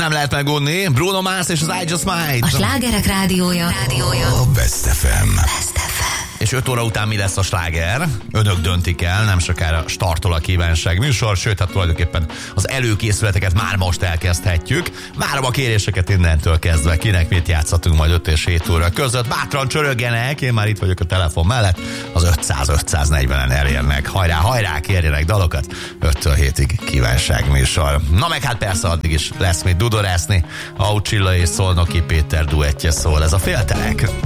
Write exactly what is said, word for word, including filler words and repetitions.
nem lehet megunni. Bruno Mars és az I Just Might. A slágerek rádiója. rádiója. A Best ef em. Best ef em. És öt óra után mi lesz a sláger? Önök döntik el, nem sokára startol a kívánság műsor, sőt, hát tulajdonképpen az előkészületeket már most elkezdhetjük. Várom a kéréseket innentől kezdve, kinek mit játszhatunk majd öt és hét óra között. Bátran csörögjenek, én már itt vagyok a telefon mellett, az ötszáz ötszáznegyvenen elérnek. Hajrá, hajrá, kérjenek dalokat. öttől hétig kívánság műsor. Na meg hát persze addig is lesz mit dudorászni. Aucsilla és Szolnoki Péter duettje szól, ez a Féltelek.